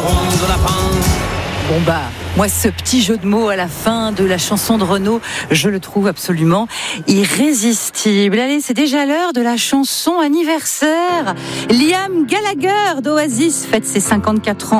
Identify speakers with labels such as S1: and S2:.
S1: mangeront de lapin.
S2: Bon moi ce petit jeu de mots à la fin de la chanson de Renaud, je le trouve absolument irrésistible. Allez, c'est déjà l'heure de la chanson anniversaire. Liam Gallagher d'Oasis fête ses 54 ans